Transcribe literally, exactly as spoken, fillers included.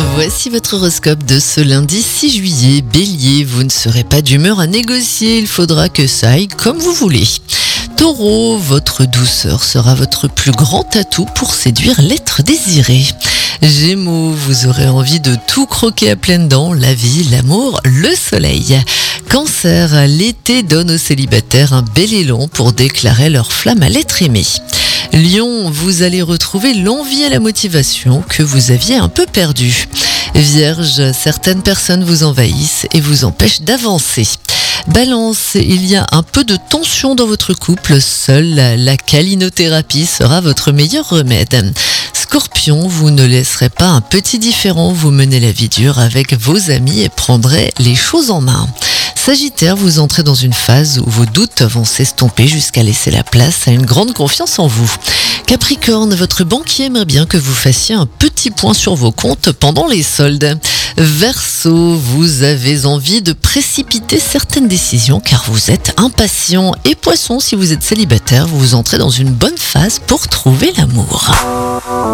Voici votre horoscope de ce lundi six juillet. Bélier, vous ne serez pas d'humeur à négocier, il faudra que ça aille comme vous voulez. Taureau, votre douceur sera votre plus grand atout pour séduire l'être désiré. Gémeaux, vous aurez envie de tout croquer à pleines dents, la vie, l'amour, le soleil. Cancer, l'été donne aux célibataires un bel élan pour déclarer leur flamme à l'être aimé. Lion, vous allez retrouver l'envie et la motivation que vous aviez un peu perdue. Vierge, certaines personnes vous envahissent et vous empêchent d'avancer. Balance, il y a un peu de tension dans votre couple, seule la calinothérapie sera votre meilleur remède. Scorpion, vous ne laisserez pas un petit différend vous mener la vie dure avec vos amis et prendrez les choses en main. Sagittaire, vous entrez dans une phase où vos doutes vont s'estomper jusqu'à laisser la place à une grande confiance en vous. Capricorne, votre banquier aimerait bien que vous fassiez un petit point sur vos comptes pendant les soldes. Verseau, vous avez envie de précipiter certaines décisions car vous êtes impatient. Et Poisson, si vous êtes célibataire, vous entrez dans une bonne phase pour trouver l'amour.